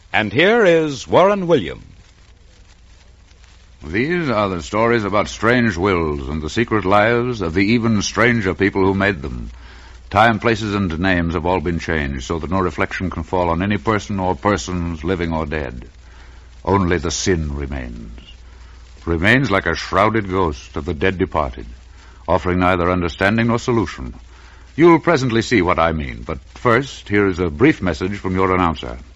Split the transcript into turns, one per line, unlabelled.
And here is Warren Williams.
These are the stories about strange wills and the secret lives of the even stranger people who made them. Time, places, and names have all been changed so that no reflection can fall on any person or persons, living or dead. Only the sin remains. Remains like a shrouded ghost of the dead departed, offering neither understanding nor solution. You'll presently see what I mean, but first, here is a brief message from your announcer.